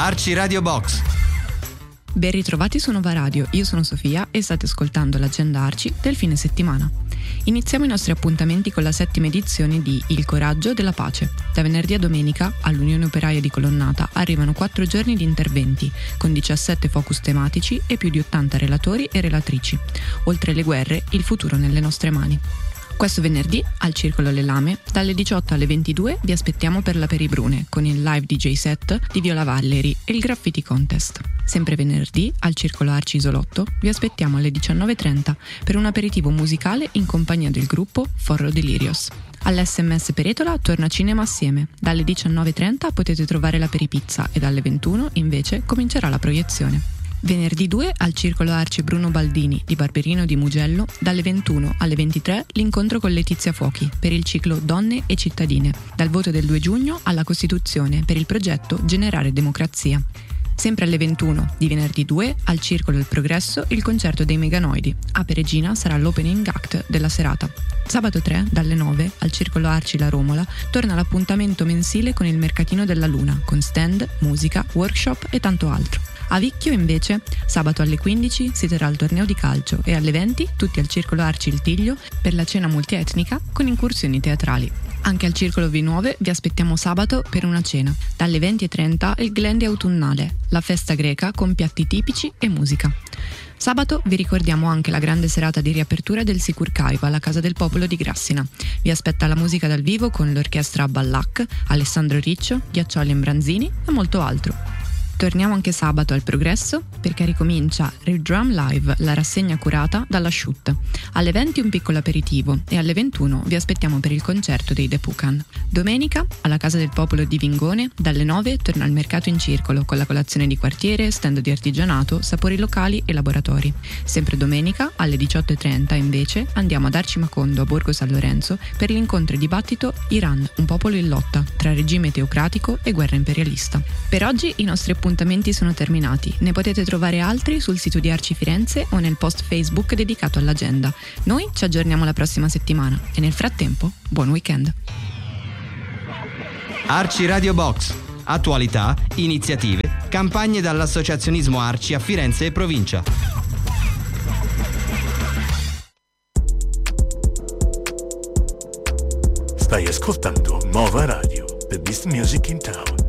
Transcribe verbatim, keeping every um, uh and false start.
Arci Radio Box. Ben ritrovati su Nova Radio, io sono Sofia e state ascoltando l'agenda Arci del fine settimana. Iniziamo i nostri appuntamenti con la settima edizione di Il Coraggio della Pace. Da venerdì a domenica all'Unione Operaia di Colonnata arrivano quattro giorni di interventi, con diciassette focus tematici e più di ottanta relatori e relatrici. Oltre alle guerre, il futuro nelle nostre mani. Questo venerdì, al Circolo Le Lame, dalle diciotto alle ventidue vi aspettiamo per la Peribrune, con il live D J set di Viola Valleri e il Graffiti Contest. Sempre venerdì, al Circolo Arci Isolotto, vi aspettiamo alle diciannove e trenta per un aperitivo musicale in compagnia del gruppo Forro Delirios. All'S M S Peretola torna Cinema Assieme. Dalle diciannove e trenta potete trovare la peripizza e dalle ventuno, invece, comincerà la proiezione. Venerdì due al Circolo Arci Bruno Baldini di Barberino di Mugello, dalle ventuno alle ventitré l'incontro con Letizia Fuochi per il ciclo Donne e Cittadine, dal voto del due giugno alla Costituzione per il progetto Generare Democrazia. Sempre alle ventuno di venerdì due al Circolo del Progresso il concerto dei Meganoidi. A Peregina sarà l'opening act della serata. Sabato tre dalle nove al Circolo Arci La Romola torna l'appuntamento mensile con il Mercatino della Luna, con stand, musica, workshop e tanto altro. A Vicchio invece, sabato alle quindici si terrà il torneo di calcio e alle venti tutti al Circolo Arci Il Tiglio per la cena multietnica con incursioni teatrali. Anche al Circolo Vinuove vi aspettiamo sabato per una cena. Dalle venti e trenta il Glendi Autunnale, la festa greca con piatti tipici e musica. Sabato vi ricordiamo anche la grande serata di riapertura del Sicurcaiva alla Casa del Popolo di Grassina. Vi aspetta la musica dal vivo con l'orchestra Ballac, Alessandro Riccio, Ghiaccioli e Branzini e molto altro. Torniamo anche sabato al Progresso perché ricomincia Real Drum Live, la rassegna curata dalla Shoot. Alle venti un piccolo aperitivo e alle ventuno vi aspettiamo per il concerto dei The Pucan. Domenica, alla Casa del Popolo di Vingone, dalle nove torna il mercato in circolo con la colazione di quartiere, stand di artigianato, sapori locali e laboratori. Sempre domenica, alle diciotto e trenta invece, andiamo ad Arcimacondo a Borgo San Lorenzo per l'incontro e dibattito Iran, un popolo in lotta tra regime teocratico e guerra imperialista. Per oggi i nostri appuntamenti sono terminati. Ne potete trovare altri sul sito di Arci Firenze o nel post Facebook dedicato all'agenda. Noi ci aggiorniamo la prossima settimana e nel frattempo, buon weekend. Arci Radio Box. Attualità, iniziative, campagne dall'associazionismo Arci a Firenze e provincia. Stai ascoltando Nova Radio, the best music in town.